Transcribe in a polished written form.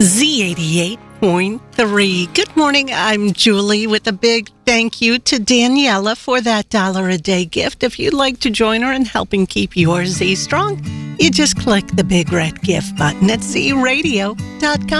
Z88.3. Good morning. I'm Julie with a big thank you to Daniela for that $1 a day gift. If you'd like to join her in helping keep your Z strong, you just click the big red gift button at zradio.com.